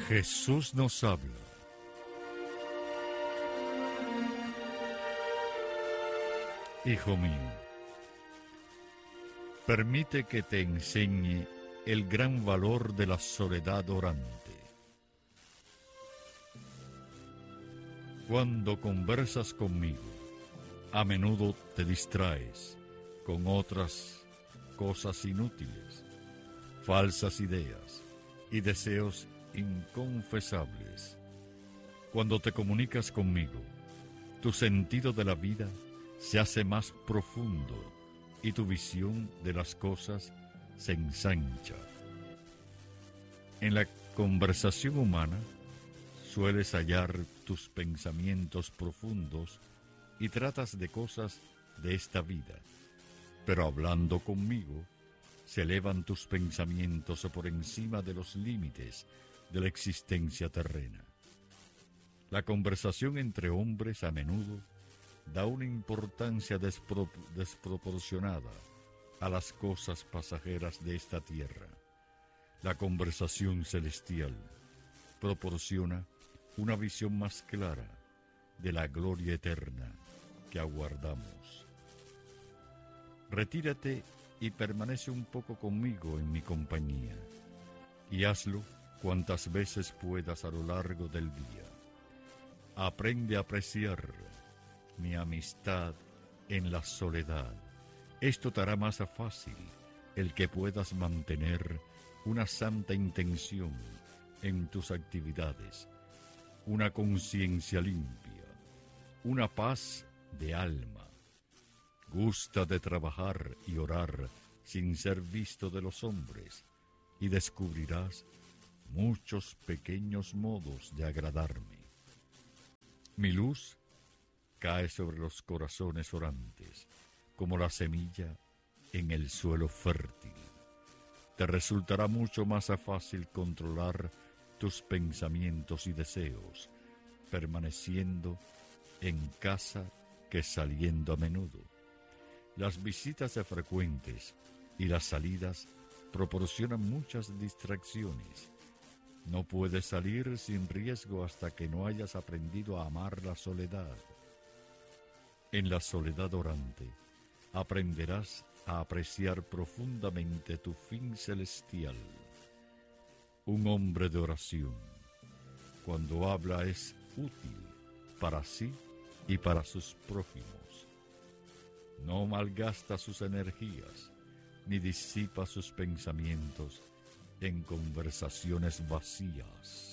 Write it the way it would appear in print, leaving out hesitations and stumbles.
Jesús nos habla. Hijo mío, permite que te enseñe el gran valor de la soledad orante. Cuando conversas conmigo, a menudo te distraes con otras cosas inútiles, falsas ideas y deseos inconfesables. Cuando te comunicas conmigo, tu sentido de la vida se hace más profundo y tu visión de las cosas se ensancha. En la conversación humana sueles hallar tus pensamientos profundos y tratas de cosas de esta vida, pero hablando conmigo se elevan tus pensamientos por encima de los límites de la existencia terrena. La conversación entre hombres a menudo da una importancia desproporcionada a las cosas pasajeras de esta tierra. La conversación celestial proporciona una visión más clara de la gloria eterna que aguardamos. Retírate y permanece un poco conmigo en mi compañía, y hazlo cuantas veces puedas a lo largo del día. Aprende a apreciar mi amistad en la soledad. Esto te hará más fácil el que puedas mantener una santa intención en tus actividades, una conciencia limpia, una paz de alma. Gusta de trabajar y orar sin ser visto de los hombres, y descubrirás muchos pequeños modos de agradarme. Mi luz cae sobre los corazones orantes, como la semilla en el suelo fértil. Te resultará mucho más fácil controlar tus pensamientos y deseos, permaneciendo en casa que saliendo a menudo. Las visitas frecuentes y las salidas proporcionan muchas distracciones. No puedes salir sin riesgo hasta que no hayas aprendido a amar la soledad. En la soledad orante aprenderás a apreciar profundamente tu fin celestial. Un hombre de oración, cuando habla, es útil para sí y para sus prójimos. No malgasta sus energías, ni disipa sus pensamientos en conversaciones vacías.